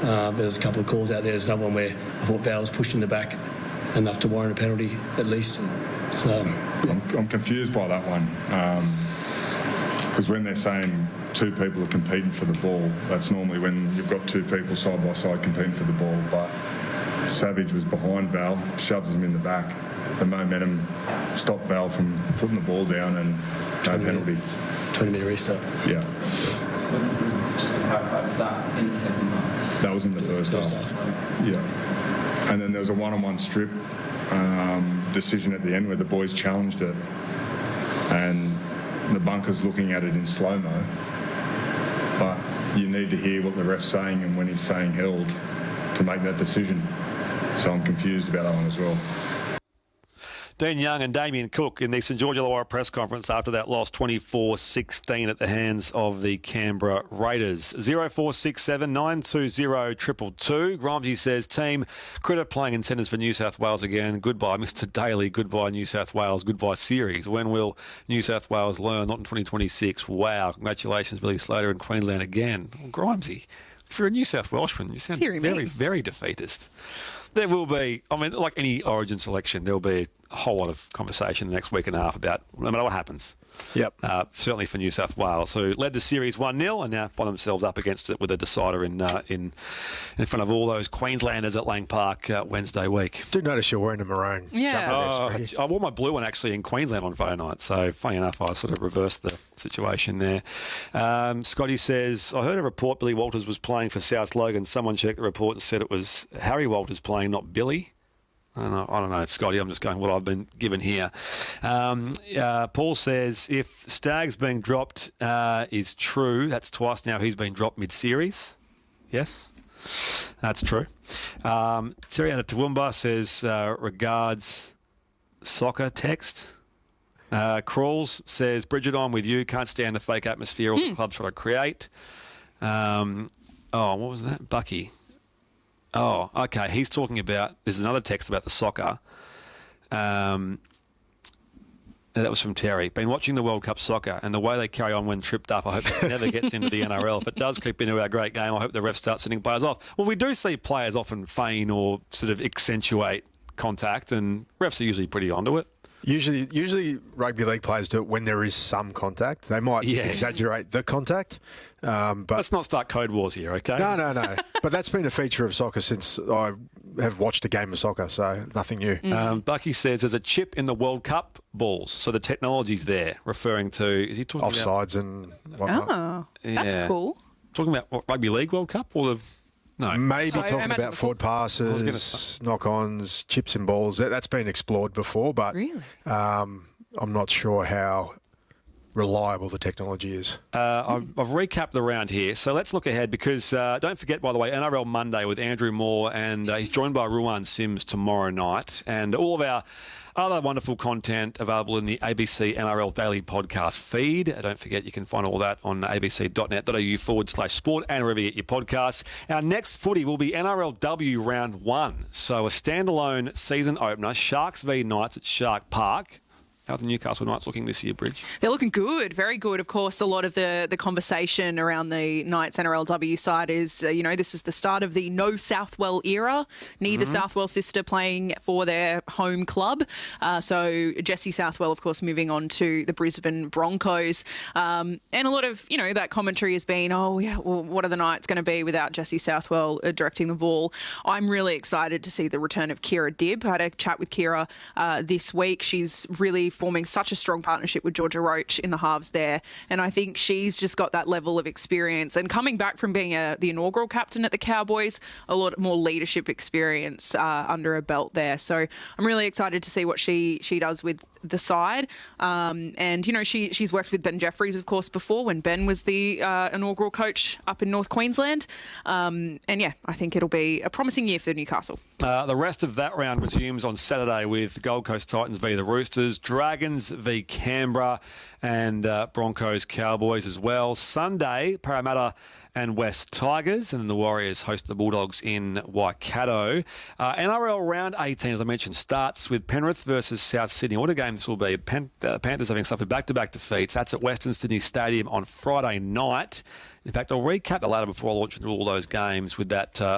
There was a couple of calls out there. There's another one where I thought Val was pushed in the back enough to warrant a penalty at least. So I'm confused by that one because when they're saying two people are competing for the ball, that's normally when you've got two people side by side competing for the ball. But Savage was behind Val, shoves him in the back. The momentum stopped Val from putting the ball down and no penalty. 20-minute restart. Yeah. Just to clarify, was that in the second half? That was in the first half. Yeah. And then there was a one-on-one strip decision at the end where the boys challenged it, and the bunker's looking at it in slow-mo. But you need to hear what the ref's saying and when he's saying held to make that decision. So I'm confused about that one as well. Dean Young and Damien Cook in the St George Illawarra press conference after that loss 24-16 at the hands of the Canberra Raiders. 0467 920 222. Grimesy says, team, Critter playing in centres for New South Wales again. Goodbye, Mr Daly. Goodbye, New South Wales. Goodbye, series. When will New South Wales learn? Not in 2026. Wow. Congratulations, Billy Slater in Queensland again. Well, Grimesy, if you're a New South Welshman, you sound very defeatist. There will be, I mean, like any Origin selection, there will be a whole lot of conversation the next week and a half about no matter what happens. Yep. Certainly for New South Wales, who led the series 1-0 and now find themselves up against it with a decider in front of all those Queenslanders at Lang Park Wednesday week. Do notice you're wearing a maroon. Yeah. I wore my blue one actually in Queensland on Friday night, so funny enough, I sort of reversed the situation there. Scotty says, I heard a report Billy Walters was playing for South Logan. Someone checked the report and said it was Harry Walters playing, not Billy. I don't know, Scotty. I'm just going what I've been given here. Paul says, if Staggs being dropped is true, that's twice now he's been dropped mid-series. Yes, that's true. Siriana Toowoomba says, regards soccer text. Crawls says, Bridget, I'm with you. Can't stand the fake atmosphere all the clubs try to create. What was that? Bucky. Oh, okay. He's talking about, there's another text about the soccer. That was from Terry. Been watching the World Cup soccer and the way they carry on when tripped up, I hope it never gets into the NRL. If it does creep into our great game, I hope the refs start sending players off. Well, we do see players often feign or sort of accentuate contact, and refs are usually pretty onto it. Usually rugby league players do it when there is some contact. They might exaggerate the contact. But let's not start code wars here, okay? No. But that's been a feature of soccer since I have watched a game of soccer, so nothing new. Bucky says there's a chip in the World Cup balls, so the technology's there, referring to, is he talking offsides about... and whatnot. That's cool. Talking about what, Rugby League World Cup or the... No. Maybe talking about forward passes, knock-ons, chips and balls. That's been explored before, but really? I'm not sure how reliable the technology is. I've recapped the round here, so let's look ahead because don't forget, by the way, NRL Monday with Andrew Moore, and he's joined by Ruan Sims tomorrow night, and all of our other wonderful content available in the ABC NRL Daily Podcast feed. Don't forget, you can find all that on abc.net.au/sport and wherever you get your podcasts. Our next footy will be NRLW Round 1. So a standalone season opener, Sharks v Knights at Shark Park. How are the Newcastle Knights looking this year, Bridge? They're looking good, very good. Of course, a lot of the conversation around the Knights NRLW side is, this is the start of the no Southwell era. Neither Southwell sister playing for their home club. So Jesse Southwell, of course, moving on to the Brisbane Broncos. And a lot of, that commentary has been, what are the Knights going to be without Jesse Southwell directing the ball? I'm really excited to see the return of Kira Dibb. I had a chat with Kira this week. She's really forming such a strong partnership with Georgia Roach in the halves there. And I think she's just got that level of experience. And coming back from being the inaugural captain at the Cowboys, a lot more leadership experience under her belt there. So I'm really excited to see what she does with the side. And, she's worked with Ben Jeffries, of course, before when Ben was the inaugural coach up in North Queensland. I think it'll be a promising year for Newcastle. The rest of that round resumes on Saturday with Gold Coast Titans v the Roosters, Dragons v Canberra, and Broncos Cowboys as well. Sunday, Parramatta and West Tigers, and then the Warriors host the Bulldogs in Waikato. NRL Round 18, as I mentioned, starts with Penrith versus South Sydney. What a game this will be. Panthers having suffered back-to-back defeats. That's at Western Sydney Stadium on Friday night. In fact, I'll recap the ladder before I launch into all those games with that